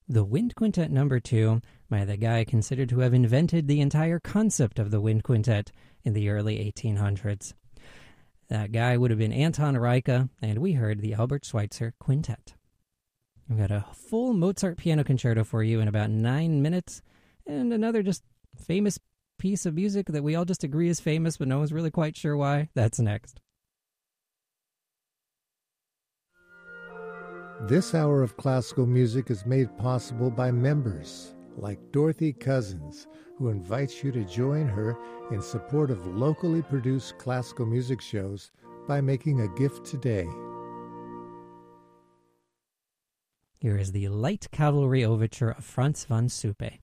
The Wind Quintet Number 2 by the guy considered to have invented the entire concept of the wind quintet in the early 1800s. That guy would have been Anton Reicha, and we heard the Albert Schweitzer Quintet. We've got a full Mozart piano concerto for you in about 9 minutes, and another just famous piece of music that we all just agree is famous, but no one's really quite sure why. That's next. This hour of classical music is made possible by members like Dorothy Cousins, who invites you to join her in support of locally produced classical music shows by making a gift today. Here is the Light Cavalry Overture of Franz von Suppe.